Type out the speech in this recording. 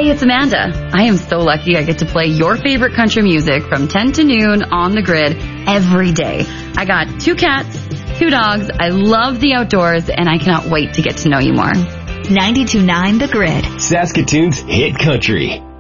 Hey, it's Amanda. I am so lucky I get to play your favorite country music from 10 to noon on the grid every day. I got 2 cats, 2 dogs. I love the outdoors, and I cannot wait to get to know you more. 92.9 The Grid. Saskatoon's hit country.